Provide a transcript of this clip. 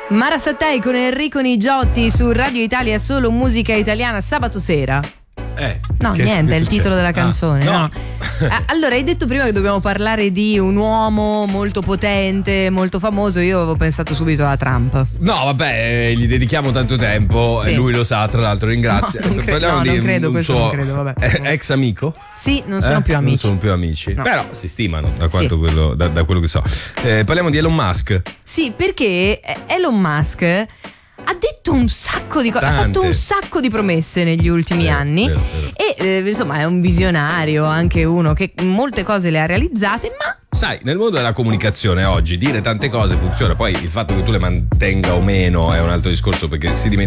Mara Sattei con Enrico Nigiotti su Radio Italia, solo musica italiana, sabato sera. No, niente, è il titolo della canzone. No. Allora, hai detto prima che dobbiamo parlare di un uomo molto potente, molto famoso. Io avevo pensato subito a Trump. No, vabbè, gli dedichiamo tanto tempo, sì. E lui lo sa, tra l'altro, ringrazia. Non credo, non credo, vabbè. Ex amico? Sì, non sono più amici. Non sono più amici, no. Però si stimano da quanto da quello che so. Parliamo di Elon Musk. Sì, perché Elon Musk ha detto un sacco di cose, ha fatto un sacco di promesse negli ultimi anni. Vero. E insomma è un visionario, anche uno che molte cose le ha realizzate, ma sai, nel mondo della comunicazione oggi dire tante cose funziona, poi il fatto che tu le mantenga o meno è un altro discorso, perché si dimentica